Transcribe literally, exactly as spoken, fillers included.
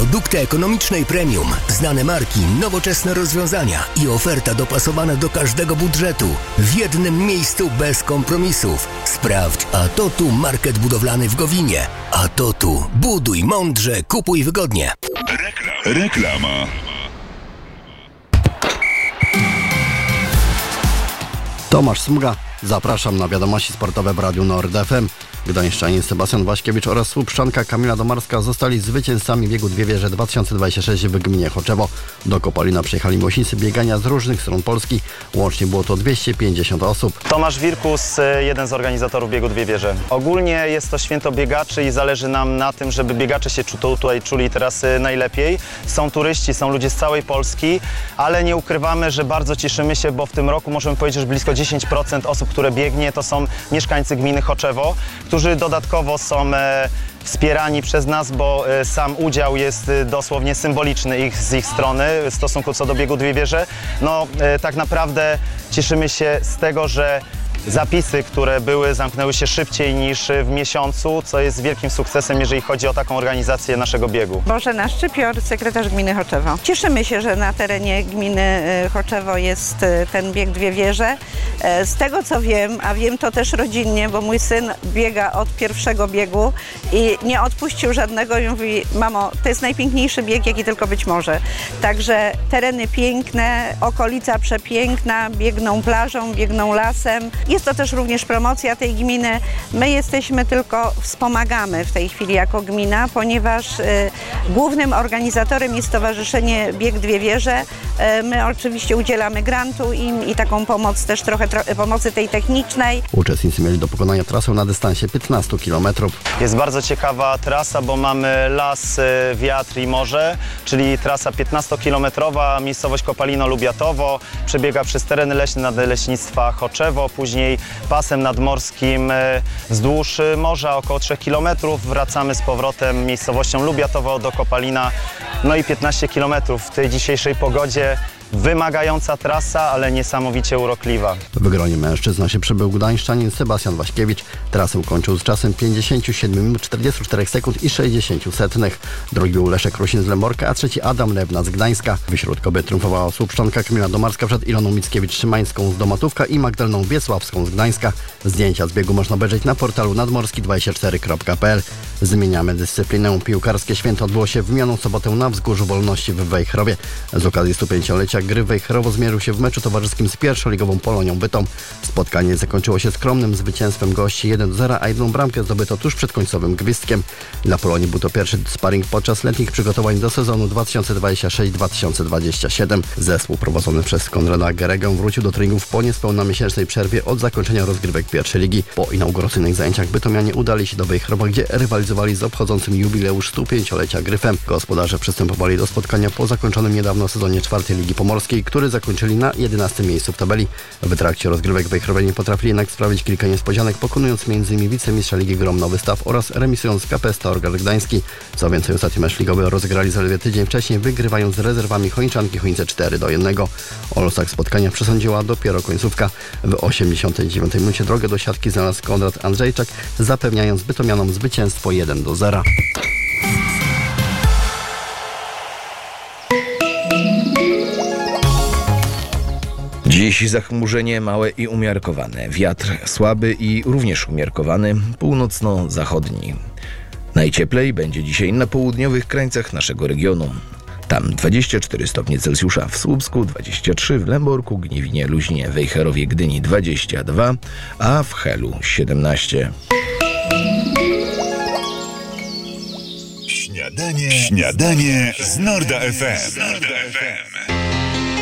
Produkty ekonomicznej premium, znane marki, nowoczesne rozwiązania i oferta dopasowana do każdego budżetu. W jednym miejscu bez kompromisów. Sprawdź Atotu Market Budowlany w Gowinie. Atotu. Buduj mądrze, kupuj wygodnie. Reklam. Reklama. Tomasz Smuga, zapraszam na wiadomości sportowe w Radiu Nord F M. Gdańszczanin Sebastian Waśkiewicz oraz Słupszczanka Kamila Domarska zostali zwycięzcami biegu Dwie Wieże dwa tysiące dwudziesty szósty w gminie Choczewo. Do Kopalina przyjechali miłośnicy biegania z różnych stron Polski. Łącznie było to dwieście pięćdziesiąt osób. Tomasz Wirkus, jeden z organizatorów biegu Dwie Wieże. Ogólnie jest to święto biegaczy i zależy nam na tym, żeby biegacze się tutaj czuli teraz najlepiej. Są turyści, są ludzie z całej Polski, ale nie ukrywamy, że bardzo cieszymy się, bo w tym roku możemy powiedzieć, że blisko dziesięć procent osób, które biegnie, to są mieszkańcy gminy Choczewo, którzy dodatkowo są e, wspierani przez nas, bo e, sam udział jest e, dosłownie symboliczny ich, z ich strony w stosunku co do biegu Dwie Wieże. No e, tak naprawdę cieszymy się z tego, że zapisy, które były, zamknęły się szybciej niż w miesiącu, co jest wielkim sukcesem, jeżeli chodzi o taką organizację naszego biegu. Bożena Szczypior, sekretarz gminy Choczewo. Cieszymy się, że na terenie gminy Choczewo jest ten bieg Dwie Wieże. Z tego co wiem, a wiem to też rodzinnie, bo mój syn biega od pierwszego biegu i nie odpuścił żadnego i mówi: mamo, to jest najpiękniejszy bieg, jaki tylko być może. Także tereny piękne, okolica przepiękna, biegną plażą, biegną lasem. Jest to też również promocja tej gminy. My jesteśmy tylko, wspomagamy w tej chwili jako gmina, ponieważ y, głównym organizatorem jest Stowarzyszenie Bieg Dwie Wieże. Y, my oczywiście udzielamy grantu im i taką pomoc, też trochę tro, pomocy tej technicznej. Uczestnicy mieli do pokonania trasę na dystansie piętnaście kilometrów. Jest bardzo ciekawa trasa, bo mamy las, wiatr i morze, czyli trasa piętnastokilometrowa, miejscowość Kopalino-Lubiatowo, przebiega przez tereny leśne nadleśnictwa Choczewo, później pasem nadmorskim wzdłuż morza około trzech kilometrów. Wracamy z powrotem miejscowością Lubiatowo do Kopalina, no i piętnaście kilometrów w tej dzisiejszej pogodzie. Wymagająca trasa, ale niesamowicie urokliwa. W gronie mężczyzn się przybył gdańszczanin Sebastian Waśkiewicz. Trasę ukończył z czasem pięćdziesiąt siedem minut czterdzieści cztery sekund i sześćdziesiąt setnych. Drugi był Leszek Rusin z Lęborka, a trzeci Adam Lewna z Gdańska. Wśród kobiet triumfowała Słupszczanka Kamila Domarska przed Iloną Mickiewicz-Szymańską z Domatówka i Magdaleną Wiesławską z Gdańska. Zdjęcia z biegu można obejrzeć na portalu nadmorski dwadzieścia cztery kropka p l. Zmieniamy dyscyplinę. Piłkarskie święto odbyło się w minioną sobotę na Wzgórzu Wolności w Wejherowie. Z okazji stu pięciolecia gry Wejherowo zmierzył się w meczu towarzyskim z pierwszoligową Polonią Bytom. Spotkanie zakończyło się skromnym zwycięstwem gości jeden do zera, a jedną bramkę zdobyto tuż przed końcowym gwizdkiem. Dla Polonii był to pierwszy sparring podczas letnich przygotowań do sezonu dwa tysiące dwudziestego szóstego dwa tysiące dwudziestego siódmego. Zespół prowadzony przez Konrada Geregę wrócił do treningów po niespełna miesięcznej przerwie od zakończenia rozgrywek pierwszej ligi. Po inauguracyjnych zajęciach bytomianie udali się do Wejherowa, gdzie rywalizowali z obchodzącym jubileusz stu pięciolecia Gryfem. Gospodarze przystępowali do spotkania po zakończonym niedawno sezonie czwartej Ligi Pomorskiej, który zakończyli na jedenastym miejscu w tabeli. W trakcie rozgrywek Wejherowianie potrafili jednak sprawić kilka niespodzianek, pokonując m.in. wicemistrza Ligi Grom Nowy Staw oraz remisując K P Stargard Gdański. Co więcej, ostatni mecz ligowy rozegrali zaledwie tydzień wcześniej, wygrywając z rezerwami Chojniczanki Chojnice cztery do jednego. O losach spotkania przesądziła dopiero końcówka. W osiemdziesiątej dziewiątej minucie drogę do siatki znalazł Konrad Andrzejczak, zapewniając bytomianom zwycięstwo jeden do zera. Dziś zachmurzenie małe i umiarkowane. Wiatr słaby i również umiarkowany, północno-zachodni. Najcieplej będzie dzisiaj na południowych krańcach naszego regionu. Tam dwadzieścia cztery stopnie Celsjusza, w Słupsku dwadzieścia trzy, w Lęborku, Gniewinie, Luźnie, Wejherowie, Gdyni dwadzieścia dwa, a w Helu siedemnaście. Śniadanie, Śniadanie z Norda F M.